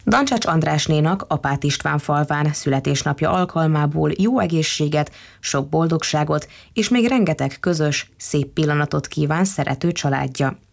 Dancsács Andrásnénak Apát István falván születésnapja alkalmából jó egészséget, sok boldogságot és még rengeteg közös, szép pillanatot kíván szerető családja.